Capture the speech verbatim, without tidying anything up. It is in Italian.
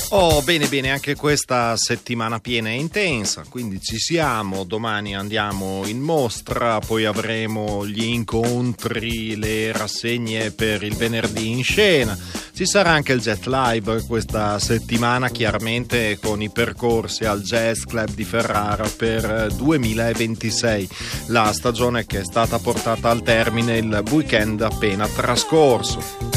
Oh, bene bene, anche questa settimana piena e intensa, quindi ci siamo, domani andiamo in mostra, poi avremo gli incontri, le rassegne per il venerdì in scena, ci sarà anche il Jet Live questa settimana, chiaramente con i percorsi al Jazz Club di Ferrara per duemilaventisei, la stagione che è stata portata al termine il weekend appena trascorso.